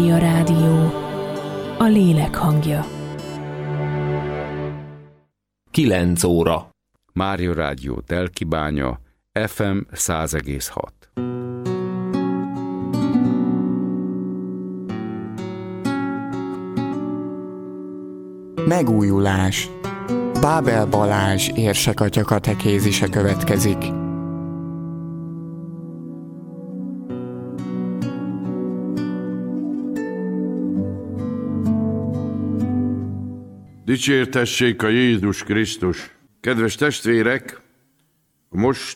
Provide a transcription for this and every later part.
A rádió, a lélek hangja. 9 óra. Mária Rádió Telkibánya, FM 100,6. Megújulás. Bábel Balázs érsekatya katekézise következik. Dicsértessék a Jézus Krisztus! Kedves testvérek, most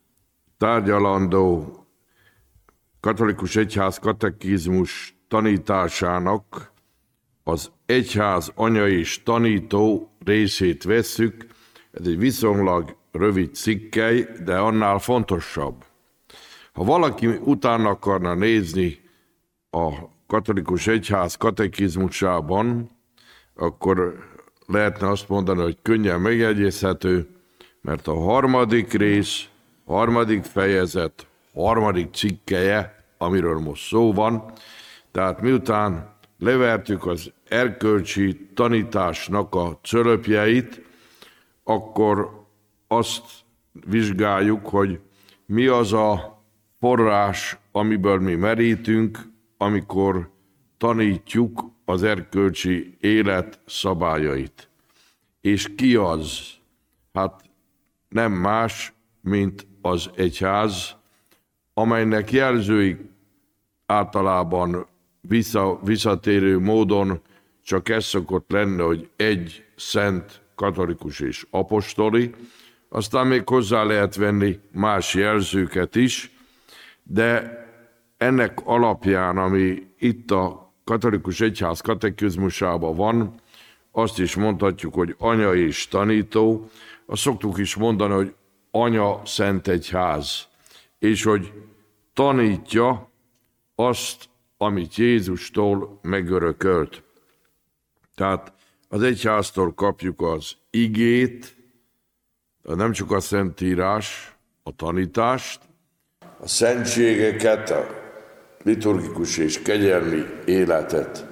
tárgyalandó katolikus egyház katekizmus tanításának az egyház anya és tanító részét vesszük. Ez egy viszonylag rövid cikkely, de annál fontosabb. Ha valaki utána akarna nézni a katolikus egyház katekizmusában, akkor lehetne azt mondani, hogy könnyen megjegyezhető, mert a harmadik rész, harmadik fejezet, harmadik cikkelye, amiről most szó van, tehát miután levertük az erkölcsi tanításnak a cölöpjeit, akkor azt vizsgáljuk, hogy mi az a forrás, amiből mi merítünk, amikor tanítjuk az erkölcsi élet szabályait. És ki az? Hát nem más, mint az egyház, amelynek jelzői általában visszatérő módon csak ez szokott lenni, hogy egy szent, katolikus és apostoli, aztán még hozzá lehet venni más jelzőket is, de ennek alapján, ami itt a katolikus egyház katekizmusában van, azt is mondhatjuk, hogy anya és tanító, azt szoktuk is mondani, hogy anya szent egyház, és hogy tanítja azt, amit Jézustól megörökölt. Tehát az egyháztól kapjuk az igét, nem csak a Szentírás, a tanítást, a szentségeket, a liturgikus és kegyelmi életet.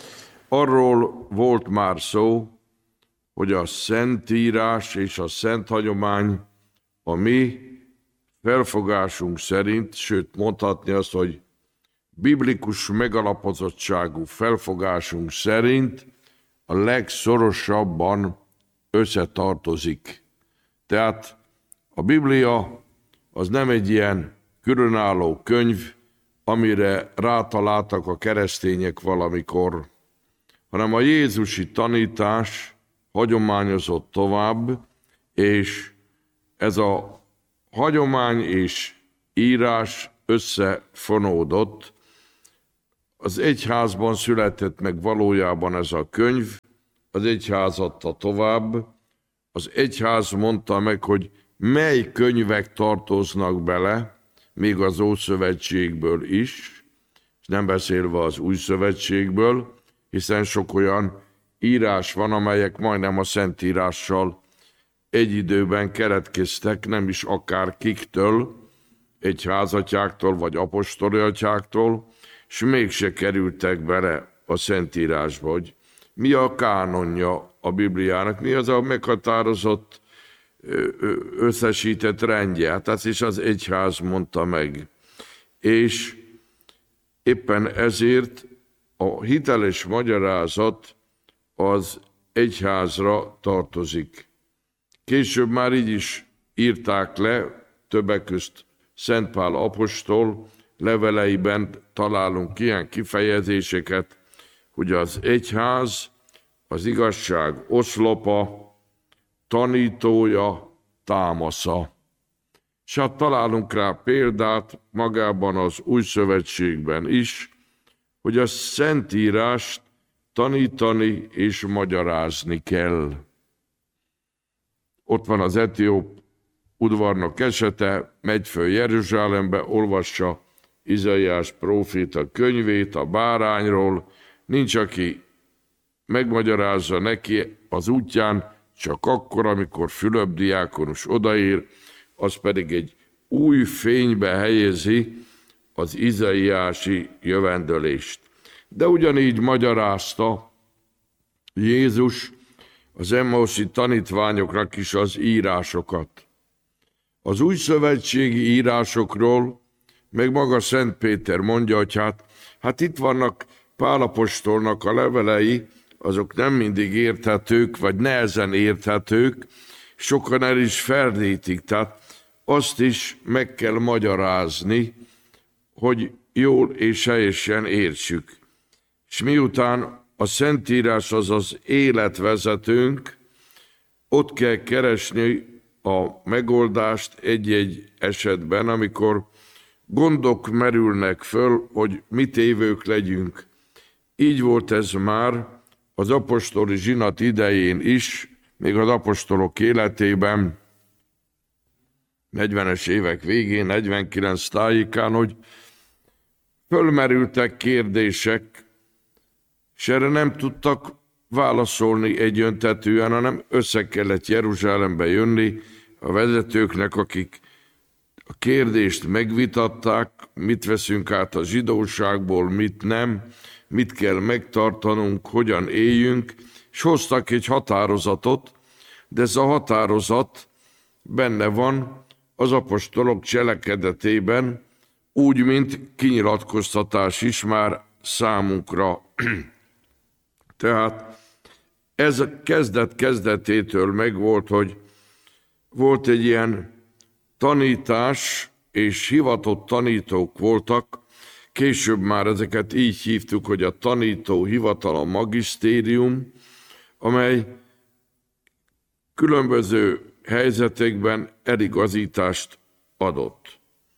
Arról volt már szó, hogy a Szentírás és a Szent Hagyomány a mi felfogásunk szerint, sőt mondhatni azt, hogy biblikus megalapozottságú felfogásunk szerint a legszorosabban összetartozik. Tehát a Biblia az nem egy ilyen különálló könyv, amire rátaláltak a keresztények valamikor, hanem a jézusi tanítás hagyományozott tovább, és ez a hagyomány és írás összefonódott. Az egyházban született meg valójában ez a könyv, az egyház adta tovább, az egyház mondta meg, hogy mely könyvek tartoznak bele, még az Ószövetségből is, és nem beszélve az Új Szövetségből, hiszen sok olyan írás van, amelyek majdnem a Szentírással egy időben keletkeztek, nem is akár kiktől, egyházatyáktól vagy apostoli atyáktól, és mégse kerültek bele a Szentírásba, hogy mi a kánonja a Bibliának, mi az a meghatározott, összesített rendje. Hát ezt is az egyház mondta meg. És éppen ezért a hiteles magyarázat az egyházra tartozik. Később már így is írták le, többek közt Szent Pál apostol leveleiben találunk ilyen kifejezéseket, hogy az egyház az igazság oszlopa, tanítója, támasza. És hát találunk rá példát magában az Új Szövetségben is, hogy a Szentírást tanítani és magyarázni kell. Ott van az etióp udvarnok esete, megy föl Jeruzsálembe, olvassa Izaiás próféta könyvét a bárányról, nincs, aki megmagyarázza neki az útján, csak akkor, amikor Fülöp diákonus odaér, az pedig egy új fénybe helyezi az izaiási jövendőlést. De ugyanígy magyarázta Jézus az emmauszi tanítványoknak is az írásokat. Az új szövetségi írásokról meg maga Szent Péter mondja, hogy hát itt vannak Pál apostolnak a levelei, azok nem mindig érthetők, vagy nehezen érthetők, sokan el is ferdítik, tehát azt is meg kell magyarázni, hogy jól és helyesen értsük. És miután a Szentírás az az életvezetőnk, ott kell keresni a megoldást egy-egy esetben, amikor gondok merülnek föl, hogy mit évők legyünk. Így volt ez már az apostoli zsinat idején is, még az apostolok életében, 40-es évek végén, 49 tájékán, hogy fölmerültek kérdések, és erre nem tudtak válaszolni egyöntetűen, hanem össze kellett Jeruzsálembe jönni a vezetőknek, akik a kérdést megvitatták, mit veszünk át a zsidóságból, mit nem, mit kell megtartanunk, hogyan éljünk, és hoztak egy határozatot, de ez a határozat benne van az apostolok cselekedetében, úgy, mint kinyilatkoztatás is már számunkra. Tehát ez kezdetétől megvolt, hogy volt egy ilyen tanítás, és hivatott tanítók voltak, később már ezeket így hívtuk, hogy a tanító hivatal, a magisztérium, amely különböző helyzetekben eligazítást adott.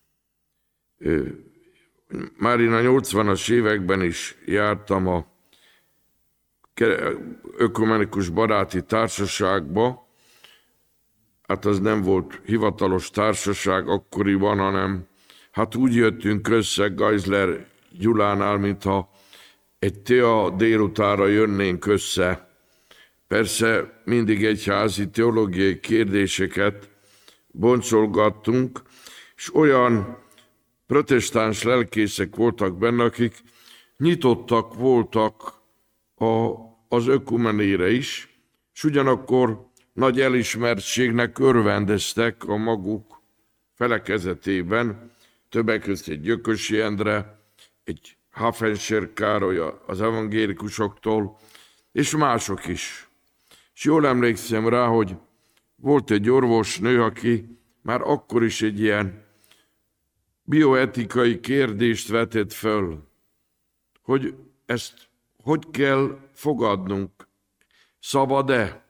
Már én a 80-as években is jártam a ökumenikus baráti társaságba, hát az nem volt hivatalos társaság akkoriban, hanem hát úgy jöttünk össze Geisler Gyulánál, mintha egy tea délutára jönnénk össze. Persze mindig egyházi teológiai kérdéseket boncolgattunk, és olyan protestáns lelkészek voltak benne, akik nyitottak voltak az ökumenére is, és ugyanakkor nagy elismertségnek örvendeztek a maguk felekezetében, többek között egy Gyökösi Endre, egy Hafenser Károly az evangélikusoktól, és mások is. És jól emlékszem rá, hogy volt egy orvosnő, aki már akkor is egy ilyen bioetikai kérdést vetett föl, hogy ezt hogy kell fogadnunk, szabad-e?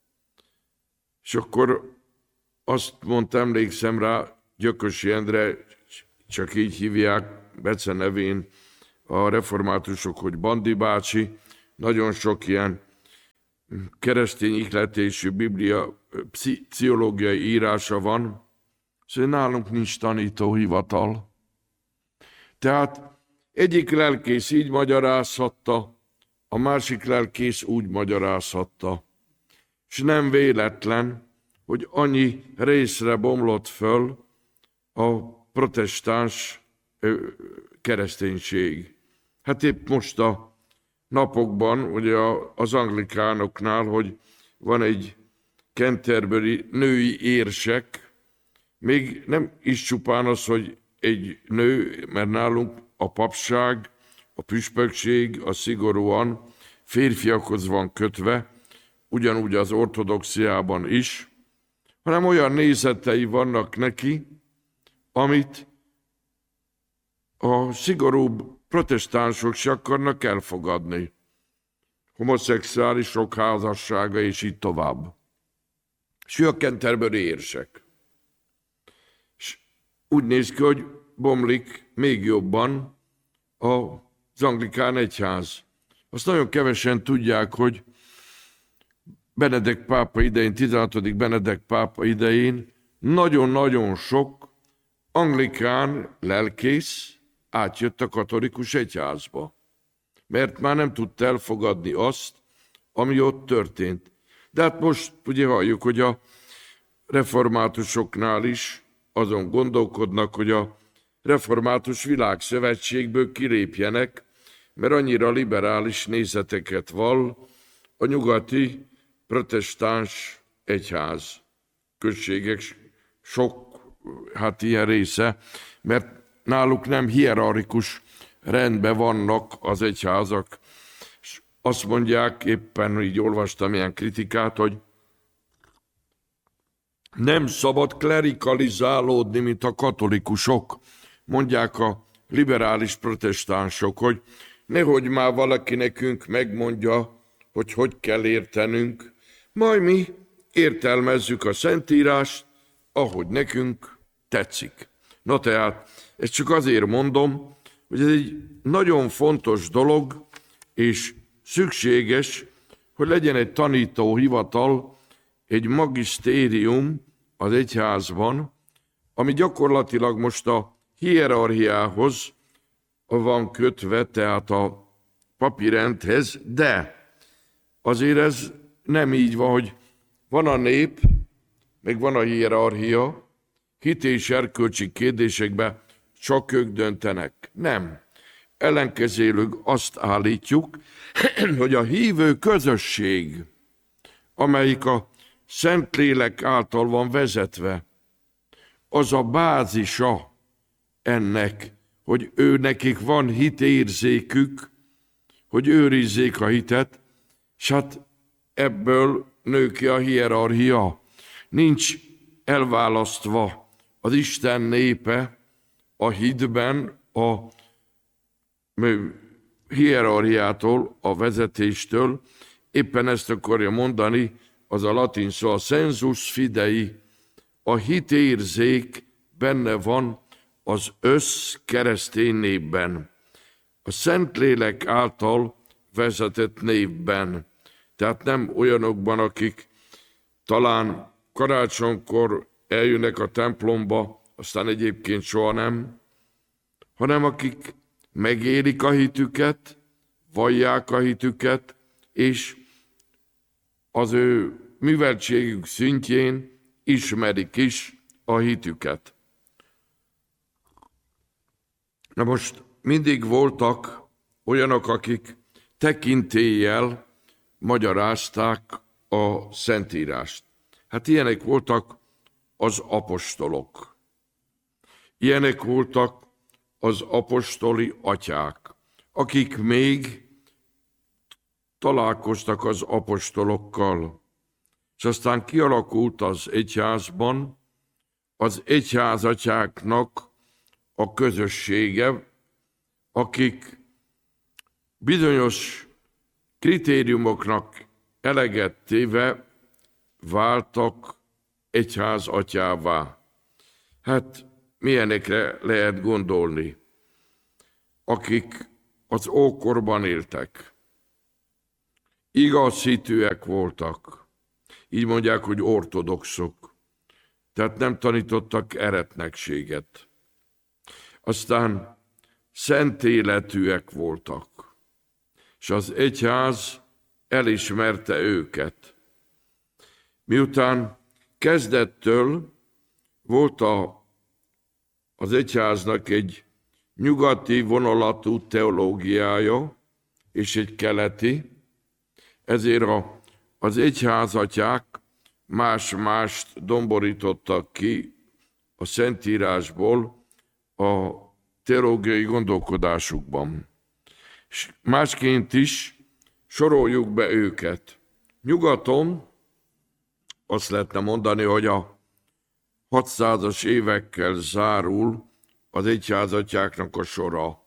És akkor azt mondta, emlékszem rá, Gyökösi Endre, csak így hívják Bece nevén a reformátusok, hogy Bandi bácsi, nagyon sok ilyen keresztény ihletésű pszichológiai írása van, szóval nálunk nincs tanítóhivatal. Tehát egyik lelkész így magyarázhatta, a másik lelkész úgy magyarázhatta. És nem véletlen, hogy annyi részre bomlott föl a protestáns kereszténység. Hát épp most a napokban, ugye az anglikánoknál, hogy van egy Canterbury női érsek, még nem is csupán az, hogy egy nő, mert nálunk a papság, a püspökség, a szigorúan férfiakhoz van kötve, ugyanúgy az ortodoxiában is, hanem olyan nézetei vannak neki, amit a szigorúbb protestánsok se akarnak elfogadni. Homoszexuálisok házassága, és így tovább. És ő a Canterbury érsek. És úgy néz ki, hogy bomlik még jobban az anglikán egyház. Azt nagyon kevesen tudják, hogy Benedek pápa idején, 16. Benedek pápa idején nagyon-nagyon sok anglikán lelkész átjött a katolikus egyházba, mert már nem tudta elfogadni azt, ami ott történt. De hát most ugye halljuk, hogy a reformátusoknál is azon gondolkodnak, hogy a református világszövetségből kilépjenek, mert annyira liberális nézeteket vall a nyugati protestáns egyház. Községek sok, ilyen része, mert náluk nem hierarchikus rendben vannak az egyházak. És azt mondják, éppen így olvastam ilyen kritikát, hogy nem szabad klerikalizálódni, mint a katolikusok. Mondják a liberális protestánsok, hogy nehogy már valaki nekünk megmondja, hogy kell értenünk, majd mi értelmezzük a Szentírást, ahogy nekünk tetszik. Na tehát, ezt csak azért mondom, hogy ez egy nagyon fontos dolog, és szükséges, hogy legyen egy tanítóhivatal, egy magisztérium az egyházban, ami gyakorlatilag most a hierarchiához van kötve, tehát a papírrendhez, de azért ez nem így van, hogy van a nép, meg van a hierarchia, hit és erkölcsi kérdésekben csak ők döntenek. Nem. Ellenkezőleg azt állítjuk, hogy a hívő közösség, amelyik a Szentlélek által van vezetve, az a bázisa ennek, hogy nekik van hitérzékük, hogy őrizzék a hitet, és hát ebből nő ki a hierarchia. Nincs elválasztva az Isten népe a hitben a hierarchiától, a vezetéstől. Éppen ezt akarja mondani, az a latin szó, a sensus fidei, a hitérzék benne van az keresztény népben, a Szentlélek által vezetett népben. Tehát nem olyanokban, akik talán karácsonykor eljönnek a templomba, aztán egyébként soha nem, hanem akik megélik a hitüket, vallják a hitüket, és az ő műveltségük szintjén ismerik is a hitüket. Na most mindig voltak olyanok, akik tekintéllyel magyarázták a Szentírást. Hát ilyenek voltak az apostolok. Ilyenek voltak az apostoli atyák, akik még találkoztak az apostolokkal. És aztán kialakult az egyházban az egyházatyáknak a közössége, akik bizonyos kritériumoknak eleget téve váltak egyházatyává. Hát milyenekre lehet gondolni, akik az ókorban éltek. Igaz hitűek voltak, így mondják, hogy ortodoxok, tehát nem tanítottak eretnekséget. Aztán szent életűek voltak, és az egyház elismerte őket. Miután kezdettől volt az egyháznak egy nyugati vonulatú teológiája, és egy keleti, ezért az egyházatyák más-mást domborítottak ki a Szentírásból a teológiai gondolkodásukban. És másként is soroljuk be őket. Nyugaton azt lehetne mondani, hogy a 600-as évekkel zárul az egyházatyáknak a sora.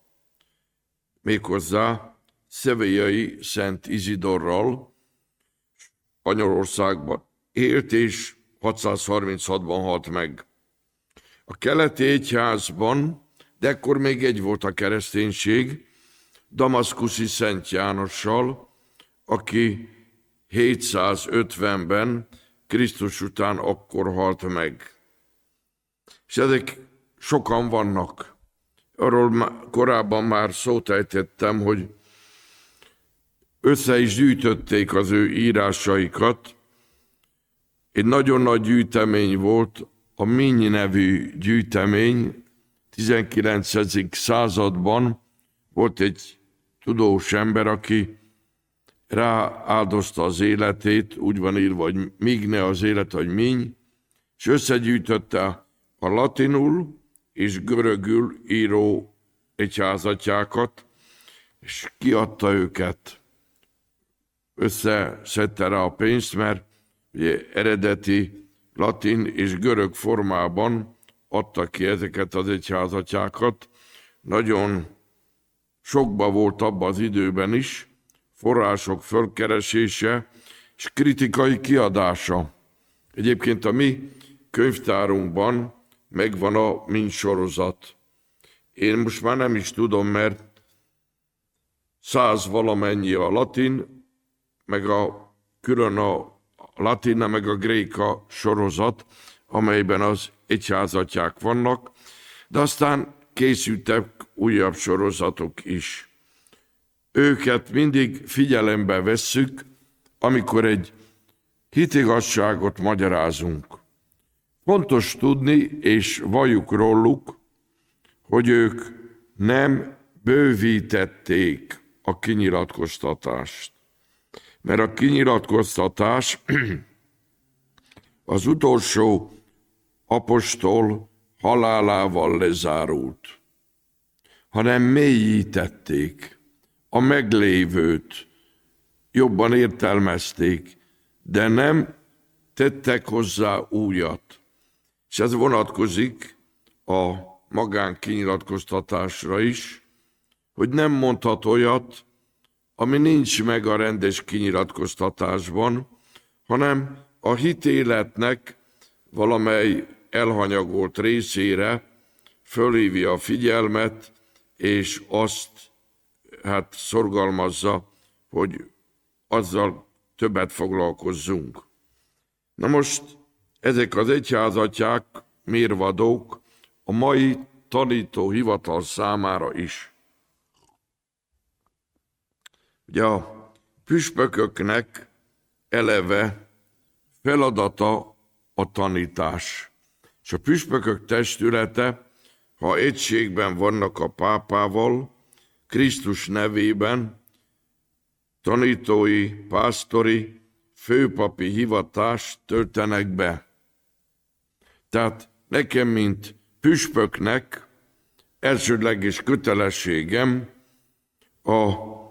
Méghozzá Szevélyai Szent Izidorral Spanyolországban élt, és 636-ban halt meg. A keleti egyházban, de ekkor még egy volt a kereszténység, damaszkuszi Szent Jánossal, aki 750-ben Krisztus után akkor halt meg. És ezek sokan vannak. Arról korábban már szót ejtettem, hogy össze is gyűjtötték az ő írásaikat. Egy nagyon nagy gyűjtemény volt, a Minny nevű gyűjtemény, 19. században volt egy tudós ember, aki rááldozta az életét, úgy van írva, hogy migne az élet, hogy miny, és összegyűjtötte a latinul és görögül író egyházatjákat, és kiadta őket. Összeszedte rá a pénzt, mert ugye eredeti latin és görög formában adta ki ezeket az egyházatjákat. Nagyon sokba volt abban az időben is, források fölkeresése és kritikai kiadása. Egyébként a mi könyvtárunkban megvan a Miny sorozat. Én most már nem is tudom, mert 100 valamennyi a latin, meg külön a latina, meg a gréka sorozat, amelyben az egyházatják vannak, de aztán készültek újabb sorozatok is. Őket mindig figyelembe vesszük, amikor egy hitigazságot magyarázunk. Fontos tudni, és valljuk róluk, hogy ők nem bővítették a kinyilatkoztatást. Mert a kinyilatkoztatás az utolsó apostol halálával lezárult, hanem mélyítették a meglévőt, jobban értelmezték, de nem tettek hozzá újat. És ez vonatkozik a magánkinyilatkoztatásra is, hogy nem mondhat olyat, ami nincs meg a rendes kinyilatkoztatásban, hanem a hitéletnek valamely elhanyagolt részére fölhívja a figyelmet, és azt szorgalmazza, hogy azzal többet foglalkozzunk. Na most ezek az egyházatják, mérvadók a mai tanító hivatal számára is. Ugye a püspököknek eleve feladata a tanítás. És a püspökök testülete, ha egységben vannak a pápával, Krisztus nevében, tanítói, pásztori, főpapi hivatást töltenek be. Tehát nekem, mint püspöknek elsődleges kötelességem a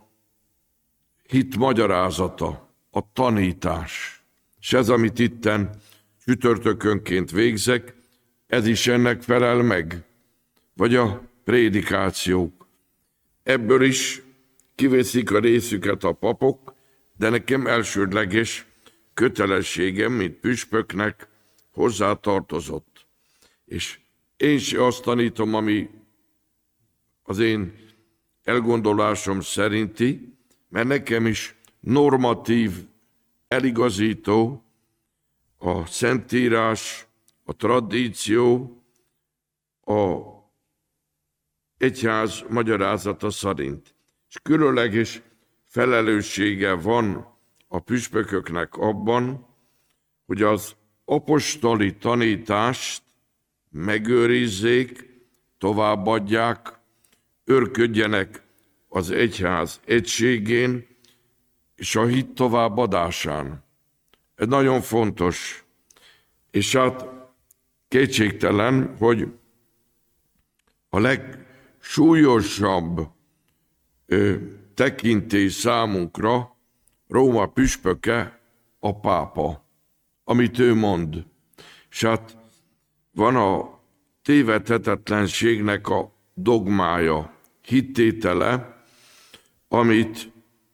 hit magyarázata, a tanítás. És ez, amit itten csütörtökönként végzek, ez is ennek felel meg. Vagy a prédikációk. Ebből is kiveszik a részüket a papok, de nekem elsődleges kötelességem, mint püspöknek hozzátartozott. És én se azt tanítom, ami az én elgondolásom szerinti, mert nekem is normatív, eligazító a Szentírás, a tradíció, a egyház magyarázata szerint. És különleges felelőssége van a püspököknek abban, hogy az apostoli tanítást megőrizzék, továbbadják, őrködjenek az egyház egységén és a hit továbbadásán. Ez nagyon fontos. És hát kétségtelen, hogy a legsúlyosabb tekintély számunkra Róma püspöke a pápa, amit ő mond. És hát van a tévedhetetlenségnek a dogmája, hittétele, amit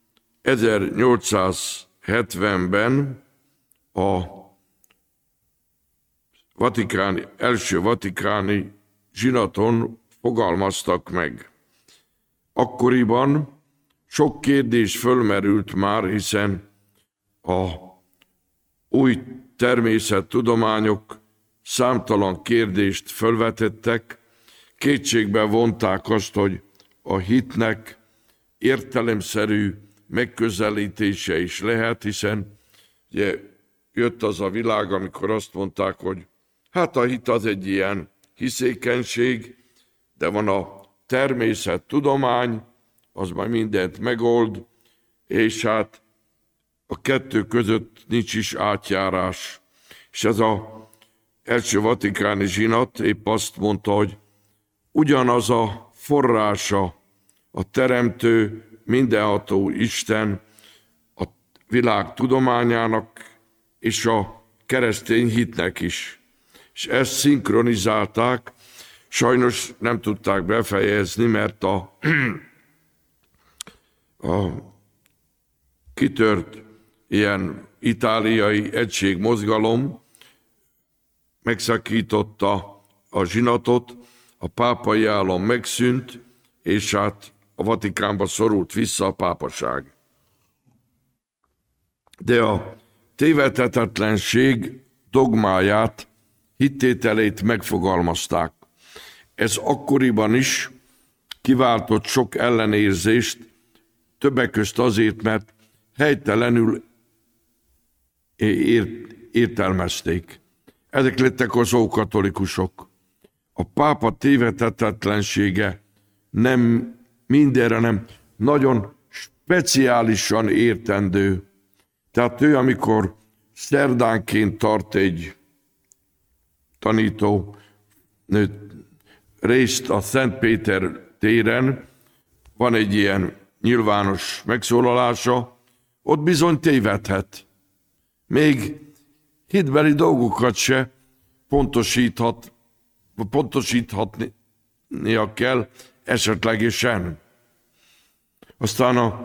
1870-ben a első vatikáni zsinaton fogalmaztak meg. Akkoriban sok kérdés fölmerült már, hiszen a új természettudományok számtalan kérdést fölvetettek, kétségbe vonták azt, hogy a hitnek értelemszerű megközelítése is lehet, hiszen ugye jött az a világ, amikor azt mondták, hogy hát a hit az egy ilyen hiszékenység, de van a természettudomány, az majd mindent megold, és hát a kettő között nincs is átjárás. És ez az első vatikáni zsinat épp azt mondta, hogy ugyanaz a forrása, a teremtő, mindenható Isten a világ tudományának és a keresztény hitnek is. És ezt szinkronizálták, sajnos nem tudták befejezni, mert a kitört ilyen itáliai egységmozgalom megszakította a zsinatot, a pápai állam megszűnt, és hát a Vatikánba szorult vissza a pápaság. De a tévedhetetlenség dogmáját, hittételét megfogalmazták. Ez akkoriban is kiváltott sok ellenérzést, többek közt azért, mert helytelenül értelmezték. Ezek lettek az ókatolikusok. A pápa tévedhetetlensége nem mindenre, nem nagyon speciálisan értendő. Tehát ő, amikor szerdánként tart egy tanító részt a Szent Péter téren, van egy ilyen nyilvános megszólalása, ott bizony tévedhet. Még hitbeli dolgokat se pontosíthatnia kell esetlegesen. Aztán a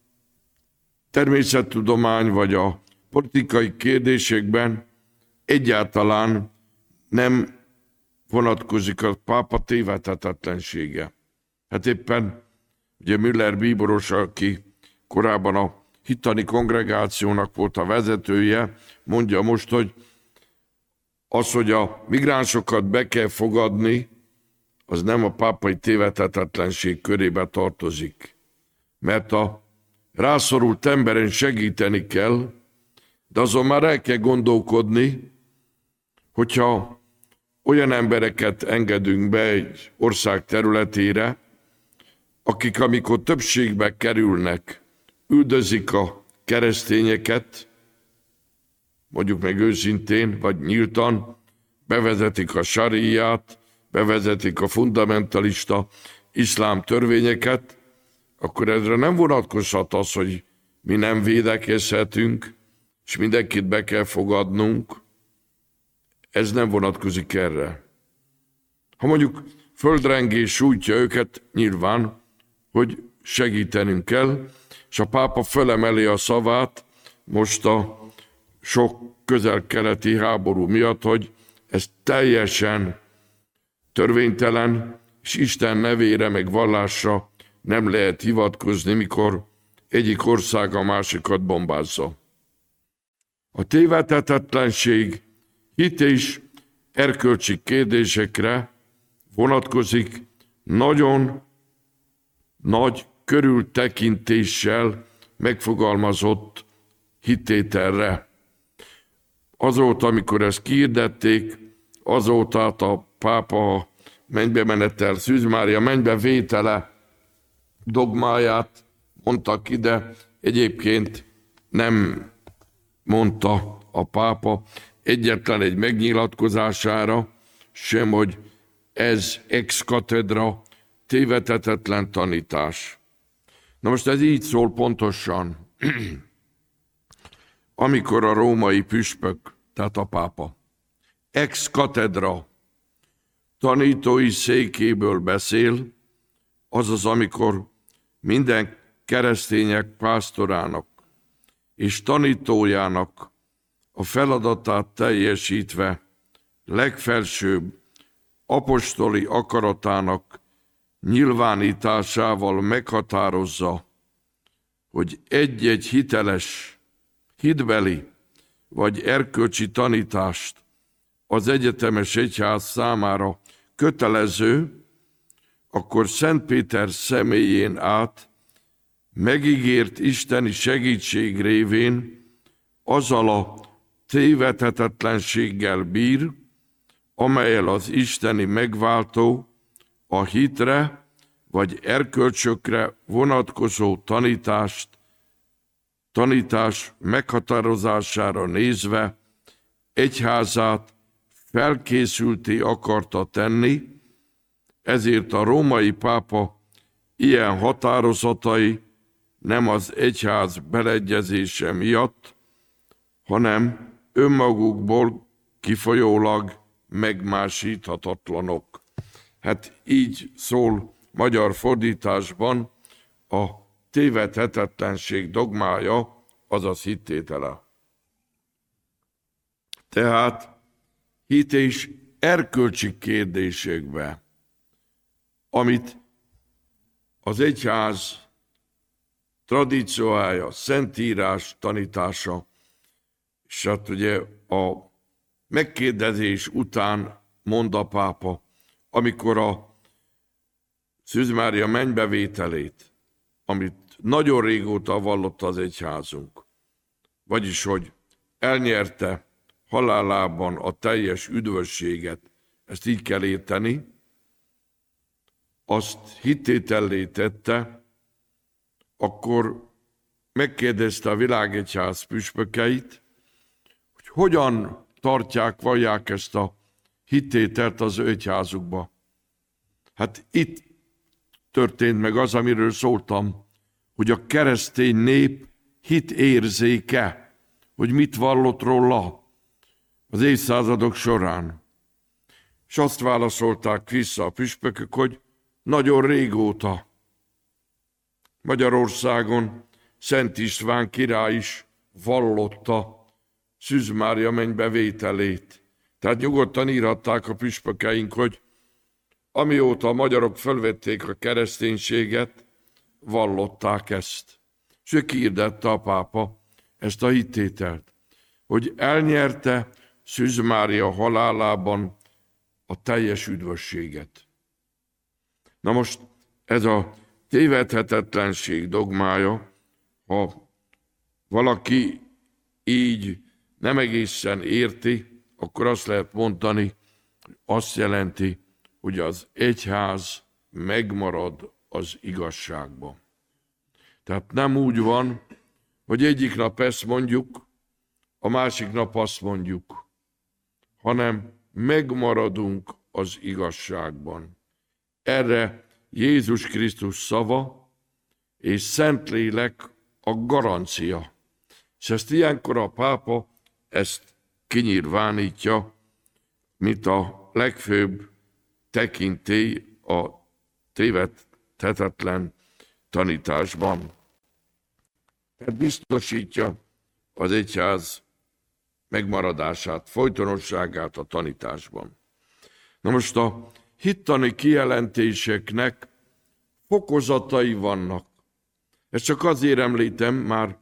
természettudomány vagy a politikai kérdésekben egyáltalán nem vonatkozik a pápa tévedhetetlensége. Hát éppen ugye Müller bíboros, aki korábban a hittani kongregációnak volt a vezetője, mondja most, hogy az, hogy a migránsokat be kell fogadni, az nem a pápai tévedhetetlenség körébe tartozik. Mert a rászorult emberen segíteni kell, de azon már el kell gondolkodni, hogyha olyan embereket engedünk be egy ország területére, akik amikor többségbe kerülnek, üldözik a keresztényeket, mondjuk meg őszintén, vagy nyíltan, bevezetik a saríját, bevezetik a fundamentalista iszlám törvényeket, akkor ezre nem vonatkozhat az, hogy mi nem védekezhetünk, és mindenkit be kell fogadnunk. Ez nem vonatkozik erre. Ha mondjuk földrengés sújtja őket, nyilván, hogy segítenünk kell, és a pápa felemeli a szavát most a sok közel-keleti háború miatt, hogy ez teljesen törvénytelen, és Isten nevére meg vallásra nem lehet hivatkozni, mikor egyik ország a másikat bombázza. A tévedhetetlenség hit és erkölcsi kérdésekre vonatkozik, nagyon nagy körültekintéssel megfogalmazott hittételre. Azóta, amikor ezt kihirdették, azóta a pápa mennybe menetel, Szűz Mária mennybe vétele dogmáját mondta ki, de egyébként nem mondta a pápa egyetlen egy megnyilatkozására sem, hogy ez ex cathedra tévedhetetlen tanítás. Na most ez így szól pontosan, amikor a római püspök, tehát a pápa, ex cathedra tanítói székéből beszél, azaz amikor minden keresztények pásztorának és tanítójának a feladatát teljesítve legfelsőbb apostoli akaratának nyilvánításával meghatározza, hogy egy-egy hiteles, hitbeli vagy erkölcsi tanítást az egyetemes egyház számára kötelező, akkor Szent Péter személyén át megígért isteni segítség révén azzal a tévedhetetlenséggel bír, amellyel az isteni megváltó a hitre vagy erkölcsökre vonatkozó tanítás meghatározására nézve egyházát felkészülté akarta tenni, ezért a római pápa ilyen határozatai nem az egyház beleegyezése miatt, hanem önmagukból kifolyólag megmásíthatatlanok. Hát így szól magyar fordításban a tévedhetetlenség dogmája, azaz hittétele. Tehát hit és erkölcsi kérdésekbe, amit az egyház tradíciója, szentírás tanítása, és hát ugye a megkérdezés után mond a pápa, amikor a Szűz Mária mennybevételét, amit nagyon régóta vallott az egyházunk, vagyis, hogy elnyerte halálában a teljes üdvösséget, ezt így kell érteni, azt hittétellé tette, akkor megkérdezte a világegyház püspökeit, hogy hogyan tartják, vallják ezt a hittételt az egyházukba. Hát itt történt meg az, amiről szóltam, hogy a keresztény nép hitérzéke, hogy mit vallott róla az évszázadok során. És azt válaszolták vissza a püspökök, hogy nagyon régóta Magyarországon Szent István király is vallotta Szűz Mária mennybevételét. Tehát nyugodtan írhatták a püspökeink, hogy amióta a magyarok fölvették a kereszténységet, vallották ezt. És ő kiirdette a pápa ezt a hittételt, hogy elnyerte Szűz Mária halálában a teljes üdvösséget. Na most ez a tévedhetetlenség dogmája, ha valaki így nem egészen érti, akkor azt lehet mondani, azt jelenti, hogy az egyház megmarad az igazságban. Tehát nem úgy van, hogy egyik nap ezt mondjuk, a másik nap azt mondjuk, hanem megmaradunk az igazságban. Erre Jézus Krisztus szava és Szentlélek a garancia. És ezt ilyenkor a pápa ezt kinyilvánítja, mint a legfőbb tekintély a tévedhetetlen tanításban. Tehát biztosítja az egyház megmaradását, folytonosságát a tanításban. Na most a hittani kijelentéseknek fokozatai vannak. Ezt csak azért említem, már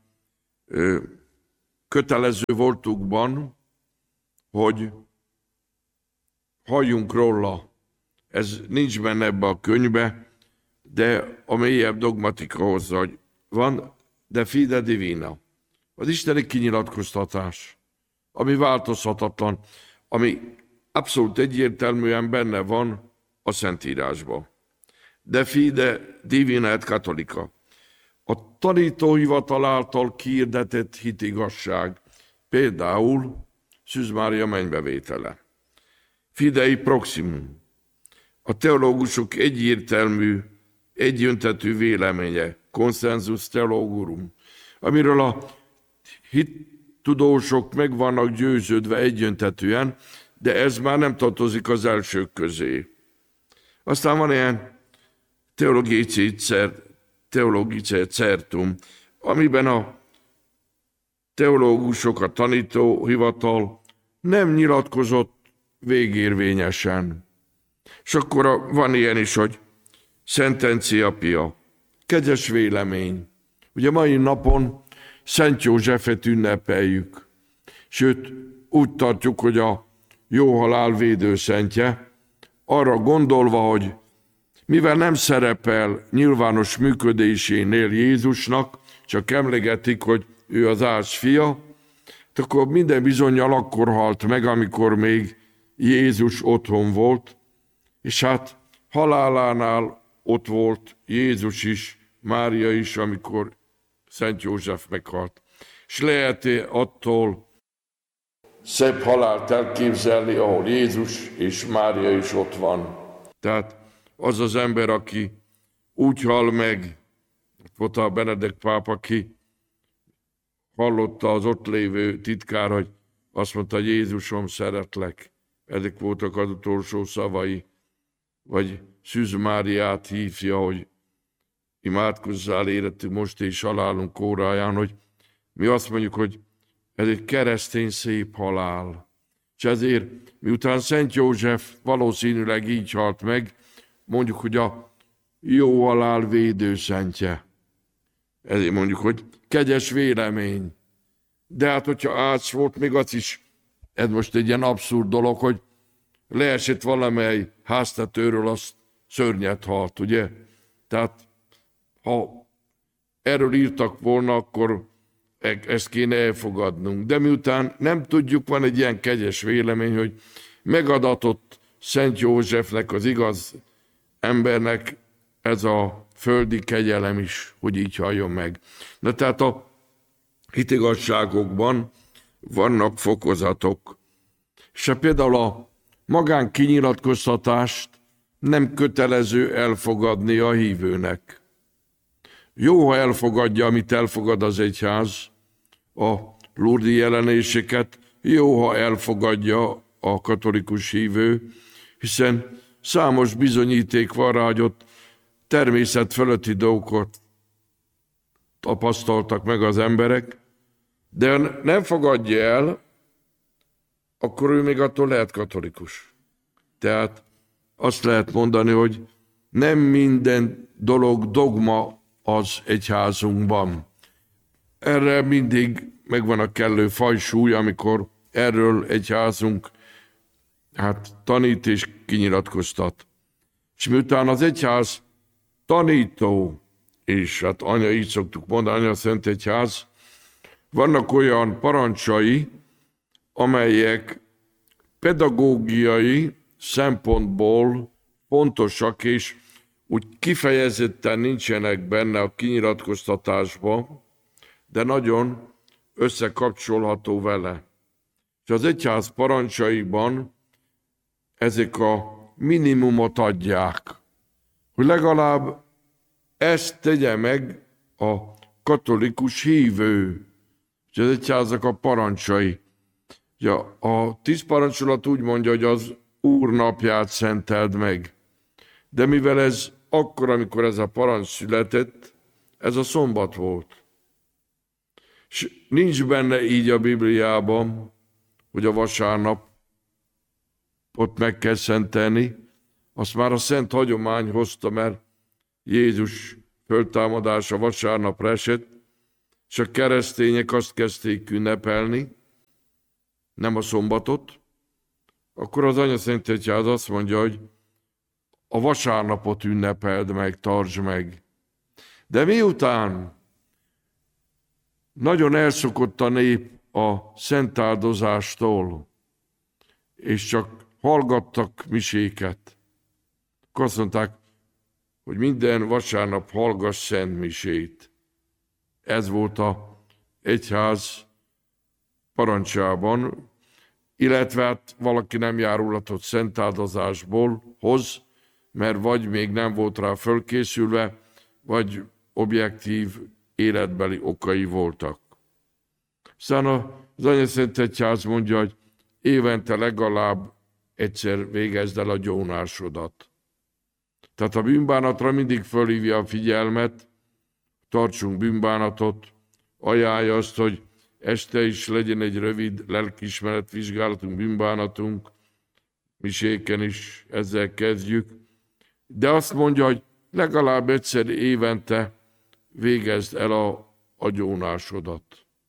kötelező voltukban, hogy halljunk róla. Ez nincs benne ebbe a könyvbe, de a mélyebb dogmatika hozza, hogy van de fide divina, az isteni kinyilatkoztatás, ami változhatatlan, ami abszolút egyértelműen benne van a Szentírásban. De fide divina et catholica. A tanítóhivatal által kihirdetett hitigazság, például Szűz Mária mennybevétele. Fidei proximum. A teológusok egyértelmű, egyöntetű véleménye, consensus theologorum, amiről a hittudósok meg vannak győződve egyöntetűen, de ez már nem tartozik az elsők közé. Aztán van ilyen teologice certum, amiben a teológusok, a tanítóhivatal nem nyilatkozott végérvényesen. És akkor van ilyen is, hogy sentencia pia, kegyes vélemény. Ugye mai napon Szent Józsefet ünnepeljük, sőt úgy tartjuk, hogy a jó halál védőszentje, arra gondolva, hogy mivel nem szerepel nyilvános működésénél Jézusnak, csak emlegetik, hogy ő az ács fia, akkor minden bizonnyal akkor halt meg, amikor még Jézus otthon volt, és hát halálánál ott volt Jézus is, Mária is, amikor Szent József meghalt. És lehet attól szebb halált elképzelni, ahol Jézus és Mária is ott van. Tehát az az ember, aki úgy hal meg, volt a Benedek pápa, aki hallotta az ott lévő titkár, hogy azt mondta, hogy Jézusom, szeretlek. Ezek voltak az utolsó szavai. Vagy Szűz Máriát hívja, hogy imádkozzál életünk most és halálunk óráján, hogy mi azt mondjuk, hogy ez egy keresztény szép halál. És ezért, miután Szent József valószínűleg így halt meg, mondjuk, hogy a jó halál védőszentje. Ezért mondjuk, hogy kegyes vélemény. De hát, hogyha ács volt, még az is, ez most egy ilyen abszurd dolog, hogy leesett valamely háztetőről, azt szörnyet halt, ugye? Tehát, ha erről írtak volna, akkor ezt kéne elfogadnunk. De miután nem tudjuk, van egy ilyen kegyes vélemény, hogy megadatott Szent Józsefnek, az igaz embernek ez a földi kegyelem is, hogy így halljon meg. Na tehát a hitigasságokban vannak fokozatok. És például a magánkinyilatkoztatást nem kötelező elfogadni a hívőnek. Jó, ha elfogadja, amit elfogad az egyház, a lurdi jelenéseket, jó, ha elfogadja a katolikus hívő, hiszen számos bizonyíték van rá, hogy ott természet fölötti dolgokat tapasztaltak meg az emberek, de ha nem fogadja el, akkor ő még attól lehet katolikus. Tehát azt lehet mondani, hogy nem minden dolog dogma az egyházunkban. Erre mindig megvan a kellő fajsúly, amikor erről egyházunk tanít és kinyilatkoztat. És miután az egyház tanító, és anya, így szoktuk mondani, anya Szent Egyház, vannak olyan parancsai, amelyek pedagógiai szempontból fontosak, és úgy kifejezetten nincsenek benne a kinyilatkoztatásban, de nagyon összekapcsolható vele. És az egyház parancsaiban ezek a minimumot adják, hogy legalább ezt tegye meg a katolikus hívő. És az egyházak a parancsai. Ja, a 10 parancsolat úgy mondja, hogy az Úr napját szenteld meg. De mivel ez akkor, amikor ez a parancs született, ez a szombat volt. És nincs benne így a Bibliában, hogy a vasárnap ott meg kell szentelni. Azt már a szent hagyomány hozta, mert Jézus föltámadása vasárnapra esett, és a keresztények azt kezdték ünnepelni, nem a szombatot, akkor az Anya Szent Egyház azt mondja, hogy a vasárnapot ünnepeld meg, tartsd meg. De miután nagyon elszokott a nép a szentáldozástól, és csak hallgattak miséket, akkor azt mondták, hogy minden vasárnap hallgass szent misét. Ez volt az egyház parancsában, illetve hát valaki nem járulhatott szentáldozásból hoz, mert vagy még nem volt rá fölkészülve, vagy objektív életbeli okai voltak. Aztán az Anya Szent Egyház mondja, hogy évente legalább egyszer végezd el a gyónásodat. Tehát a bűnbánatra mindig fölhívja a figyelmet, tartsunk bűnbánatot, ajánlja azt, hogy este is legyen egy rövid lelkiismeret vizsgálatunk, bűnbánatunk, miséken is ezzel kezdjük, de azt mondja, hogy legalább egyszer évente végezd el a gyónásodat.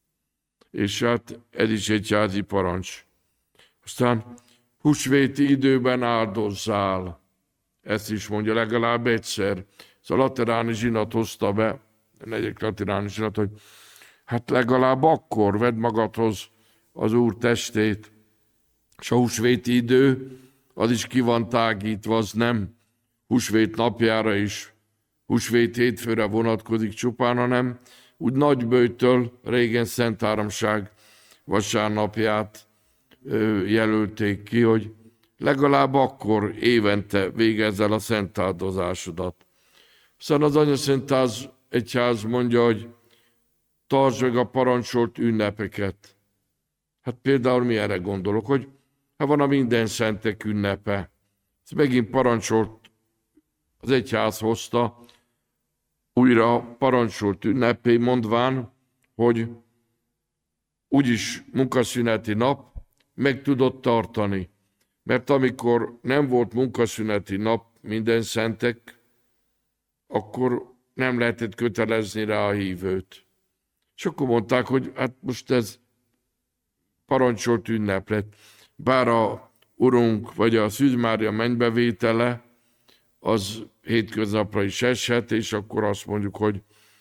És hát ez is egyházi parancs. Aztán húsvéti időben áldozzál. Ezt is mondja legalább egyszer. Ez a lateráni zsinat hozta be, a 4. lateráni zsinat, hogy hát legalább akkor vedd magadhoz az Úr testét. És a húsvéti idő, az is ki van tágítva, az nem húsvét napjára is, húsvét hétfőre vonatkozik csupán, hanem úgy nagyböjtől régen Szent Háromság vasárnapját jelölték ki, hogy legalább akkor évente végezzel a szent áldozásodat. Aztán az Anyaszent Egyház mondja, hogy tartsd meg a parancsolt ünnepeket. Hát például mi erre gondolok, hogy van a minden szentek ünnepe. Ezt megint parancsolt, az egyház hozta, újra parancsolt ünnepé, mondván, hogy úgyis munkaszüneti nap meg tudott tartani. Mert amikor nem volt munkaszüneti nap minden szentek, akkor nem lehetett kötelezni rá a hívőt. És akkor mondták, hogy hát most ez parancsolt ünnep lett. Bár a Urunk vagy a Szűz Mária mennybevétele az hétköznapra is eshet, és akkor azt mondjuk, hogy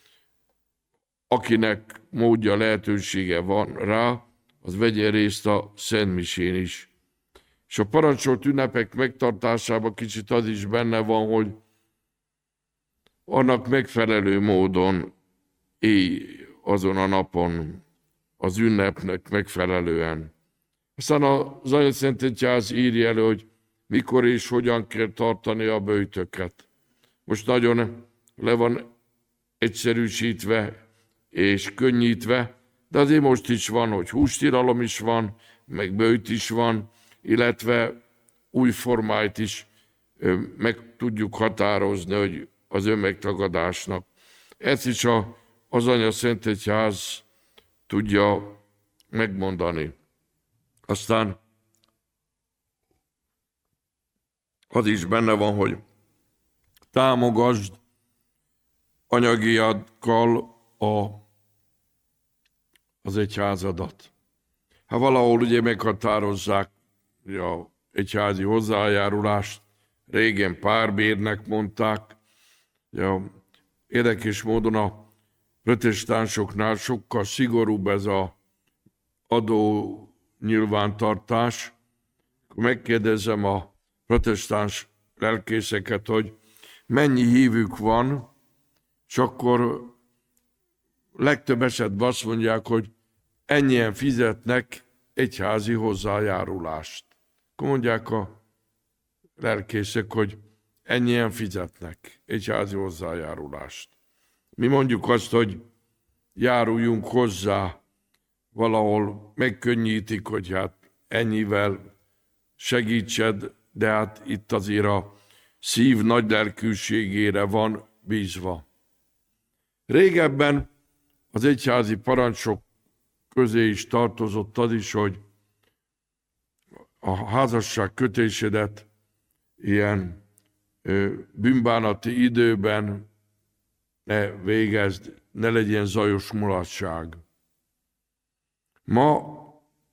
akinek módja, lehetősége van rá, az vegye részt a szentmisén is. És a parancsolt ünnepek megtartásában kicsit az is benne van, hogy annak megfelelő módon élj azon a napon, az ünnepnek megfelelően. Aztán az Anyaszent Egyház írja elő, hogy mikor és hogyan kell tartani a böjtöket. Most nagyon le van egyszerűsítve és könnyítve, de azért most is van, hogy hústilalom is van, meg böjt is van, illetve új formáit is meg tudjuk határozni, hogy az önmegtagadásnak. Ezt is az Anyaszent Egyház tudja megmondani. Aztán az is benne van, hogy támogasd anyagiakkal az egyházadat. Ha valahol ugye meghatározzák a egyházi hozzájárulást, régen párbérnek mondták. Ja, érdekes módon a protestánsoknál sokkal szigorúbb ez az adó nyilvántartás. Megkérdezem a protestáns lelkészeket, hogy mennyi hívük van, és akkor legtöbb esetben azt mondják, hogy ennyien fizetnek egyházi hozzájárulást. Akkor mondják a lelkészek, hogy ennyien fizetnek egyházi hozzájárulást. Mi mondjuk azt, hogy járuljunk hozzá, valahol megkönnyítik, hogy hát ennyivel segítsed, de hát itt azért a szív nagy lelkűségére van bízva. Régebben az egyházi parancsok közé is tartozott az is, hogy a házasság kötésedet ilyen bűnbánati időben ne végezd, ne legyen zajos mulatság. Ma